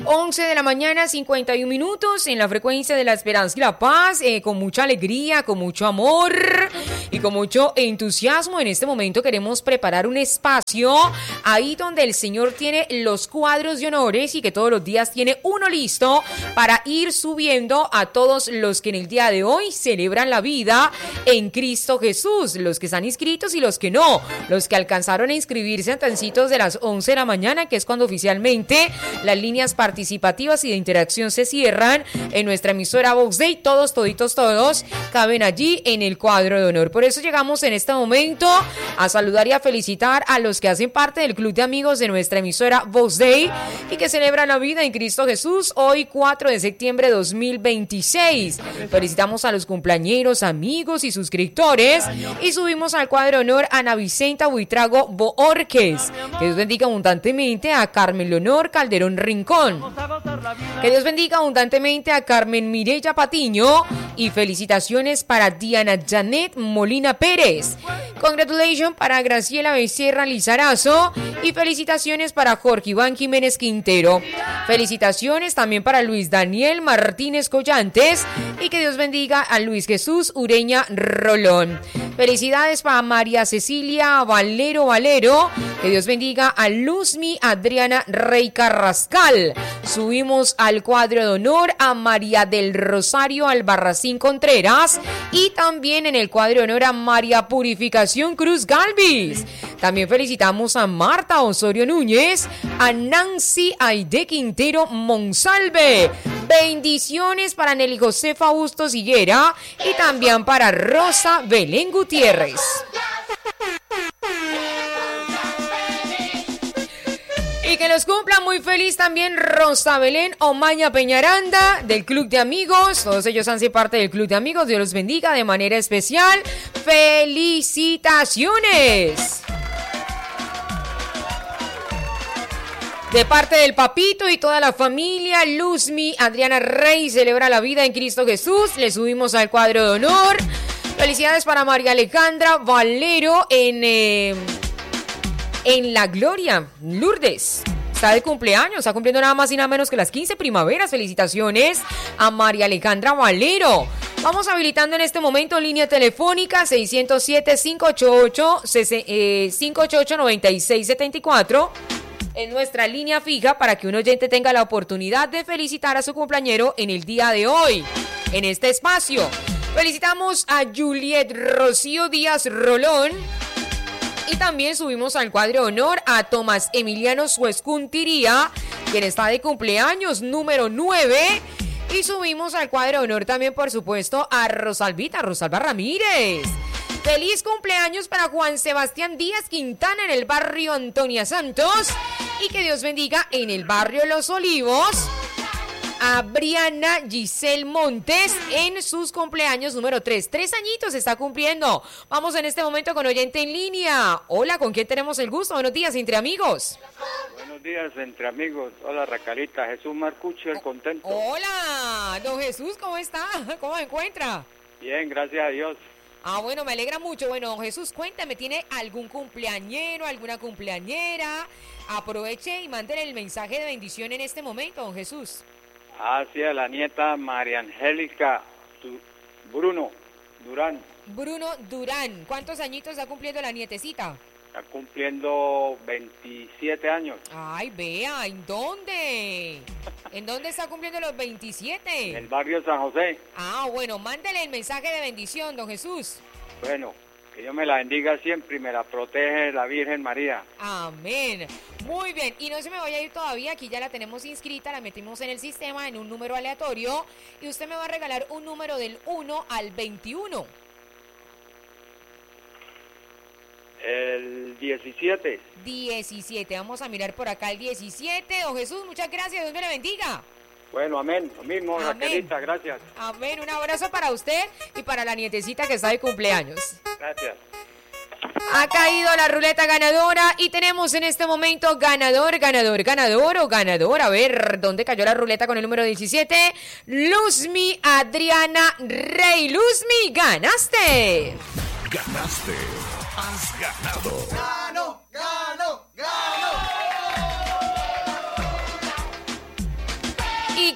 11 de la mañana, 51 minutos, en la frecuencia de la esperanza y la paz, con mucha alegría, con mucho amor y con mucho entusiasmo. En este momento queremos preparar un espacio ahí donde el Señor tiene los cuadros de honores y que todos los días tiene uno listo para ir subiendo a todos los que en el día de hoy celebran la vida en Cristo Jesús, los que están inscritos y los que no, los que alcanzaron a inscribirse antancitos de las 11 de la mañana, que es cuando oficialmente las líneas participativas y de interacción se cierran en nuestra emisora Vox Day. Todos, toditos, todos caben allí en el cuadro de honor. Por eso llegamos en este momento a saludar y a felicitar a los que hacen parte del club de amigos de nuestra emisora Vox Day y que celebran la vida en Cristo Jesús hoy 4 de septiembre de 2026. Felicitamos a los cumpleañeros, amigos y suscriptores y subimos al cuadro de honor a Ana Vicenta Buitrago Boorques. Que Dios bendiga abundantemente a Carmen Leonor Calderón Rincón. Que Dios bendiga abundantemente a Carmen Mireya Patiño y felicitaciones para Diana Janet Molina Pérez. Congratulations para Graciela Becerra Lizarazo y felicitaciones para Jorge Iván Jiménez Quintero. Felicitaciones también para Luis Daniel Martínez Collantes y que Dios bendiga a Luis Jesús Ureña Rolón. Felicidades para María Cecilia Valero, que Dios bendiga a Luzmi Adriana Rey Carrascal. Subimos al cuadro de honor a María del Rosario Albarracín Contreras y también en el cuadro de honor a María Purificación Cruz Galvis. También felicitamos a Marta Osorio Núñez, a Nancy Aide Quintero Monsalve. Bendiciones para Nelly José Fausto Higuera y también para Rosa Belén Gutiérrez. Y que los cumpla muy feliz también Rosa Belén Omaña Peñaranda del Club de Amigos. Todos ellos han sido parte del Club de Amigos. Dios los bendiga de manera especial. ¡Felicitaciones! De parte del papito y toda la familia, Luzmi Adriana Rey celebra la vida en Cristo Jesús. Le subimos al cuadro de honor. Felicidades para María Alejandra Valero en La Gloria, Lourdes. Está de cumpleaños, está cumpliendo nada más y nada menos que las 15 primaveras. Felicitaciones a María Alejandra Valero. Vamos habilitando en este momento línea telefónica 607-588-9674. En nuestra línea fija para que un oyente tenga la oportunidad de felicitar a su cumpleañero en el día de hoy, en este espacio. Felicitamos a Juliet Rocío Díaz Rolón y también subimos al cuadro de honor a Tomás Emiliano Suescuntiría, quien está de cumpleaños número 9. Y subimos al cuadro de honor también, por supuesto, a Rosalba Ramírez. Feliz cumpleaños para Juan Sebastián Díaz Quintana en el barrio Antonia Santos y que Dios bendiga en el barrio Los Olivos a Briana Giselle Montes en sus cumpleaños número 3. 3 añitos está cumpliendo. Vamos en este momento con oyente en línea. Hola, ¿con quién tenemos el gusto? Buenos días, entre amigos. Buenos días, entre amigos. Hola, Racalita. Jesús Marcucci, el contento. Hola, don Jesús, ¿cómo está? ¿Cómo se encuentra? Bien, gracias a Dios. Ah, bueno, me alegra mucho. Bueno, don Jesús, cuéntame, ¿tiene algún cumpleañero, alguna cumpleañera? Aproveche y mándele el mensaje de bendición en este momento, don Jesús. Sí, a la nieta María Angélica Bruno Durán. Bruno Durán. ¿Cuántos añitos está cumpliendo la nietecita? Está cumpliendo 27 años. Ay, vea, ¿en dónde? ¿En dónde está cumpliendo los 27? En el barrio San José. Ah, bueno, mándele el mensaje de bendición, don Jesús. Bueno, que Dios me la bendiga siempre y me la protege la Virgen María. Amén. Muy bien, y no se me vaya a ir todavía, aquí ya la tenemos inscrita, la metimos en el sistema en un número aleatorio y usted me va a regalar un número del 1 al 21. El 17. 17, vamos a mirar por acá el 17. Don Jesús, muchas gracias, Dios me le bendiga. Bueno, amén. Lo mismo, Raquelita, gracias. Amén, un abrazo para usted y para la nietecita que está de cumpleaños. Gracias. Ha caído la ruleta ganadora y tenemos en este momento ganador o ganador. A ver, ¿dónde cayó la ruleta con el número 17? Luzmi Adriana Rey. Luzmi, ganaste. Ganaste. Has ganado. Gano.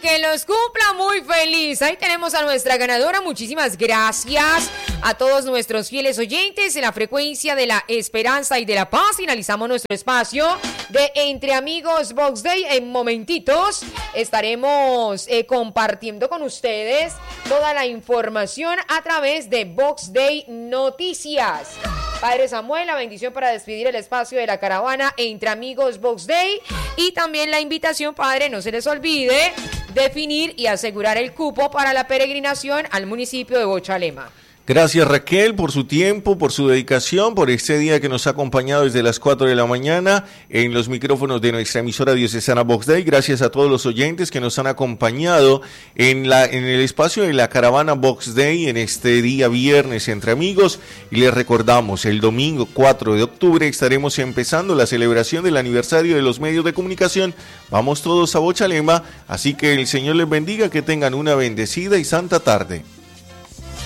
que los cumpla muy feliz. Ahí tenemos a nuestra ganadora. Muchísimas gracias a todos nuestros fieles oyentes en la frecuencia de la esperanza y de la paz. Finalizamos nuestro espacio de Entre Amigos Box Day. En momentitos estaremos compartiendo con ustedes toda la información a través de Box Day Noticias. Padre Samuel, la bendición para despedir el espacio de la caravana Entre Amigos Box Day y también la invitación, Padre, no se les olvide definir y asegurar el cupo para la peregrinación al municipio de Bochalema. Gracias, Raquel, por su tiempo, por su dedicación, por este día que nos ha acompañado desde las 4 de la mañana en los micrófonos de nuestra emisora diocesana Box Day. Gracias a todos los oyentes que nos han acompañado en el espacio de la caravana Box Day en este día viernes Entre Amigos. Y les recordamos, el domingo 4 de octubre estaremos empezando la celebración del aniversario de los medios de comunicación. Vamos todos a Bochalema, así que el Señor les bendiga, que tengan una bendecida y santa tarde.